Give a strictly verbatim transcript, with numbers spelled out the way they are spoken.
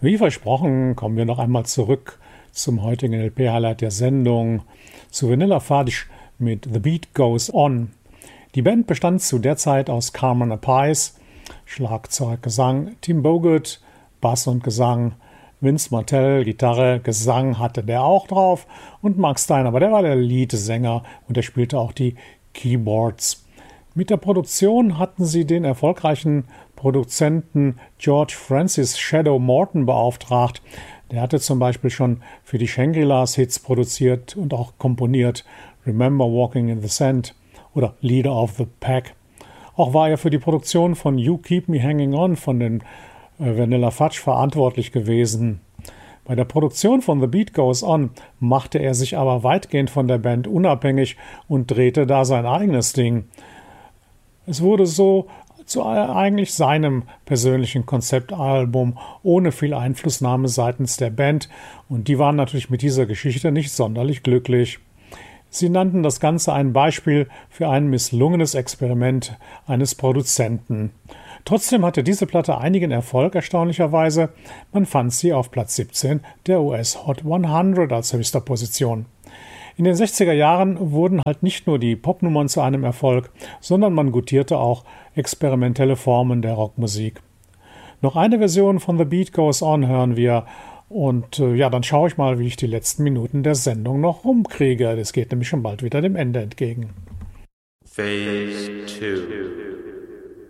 Wie versprochen, kommen wir noch einmal zurück zum heutigen L P-Highlight der Sendung, zu Vanilla Fudge mit The Beat Goes On. Die Band bestand zu der Zeit aus Carmen Appice, Schlagzeug, Gesang, Tim Bogut, Bass und Gesang, Vince Martell, Gitarre, Gesang hatte der auch drauf und Mark Stein, aber der war der Leadsänger und der spielte auch die Keyboards. Mit der Produktion hatten sie den erfolgreichen Produzenten George Francis Shadow Morton beauftragt. Der hatte zum Beispiel schon für die Shangri-Las Hits produziert und auch komponiert Remember Walking in the Sand oder Leader of the Pack. Auch war er für die Produktion von You Keep Me Hanging On von den äh, Vanilla Fudge verantwortlich gewesen. Bei der Produktion von The Beat Goes On machte er sich aber weitgehend von der Band unabhängig und drehte da sein eigenes Ding. Es wurde so zu eigentlich seinem persönlichen Konzeptalbum ohne viel Einflussnahme seitens der Band und die waren natürlich mit dieser Geschichte nicht sonderlich glücklich. Sie nannten das Ganze ein Beispiel für ein misslungenes Experiment eines Produzenten. Trotzdem hatte diese Platte einigen Erfolg, erstaunlicherweise. Man fand sie auf Platz siebzehn der U S Hot hundert als höchster Position. In den sechziger Jahren wurden halt nicht nur die Popnummern zu einem Erfolg, sondern man gutierte auch experimentelle Formen der Rockmusik. Noch eine Version von The Beat Goes On hören wir und äh, ja, dann schaue ich mal, wie ich die letzten Minuten der Sendung noch rumkriege. Das geht nämlich schon bald wieder dem Ende entgegen. Phase two.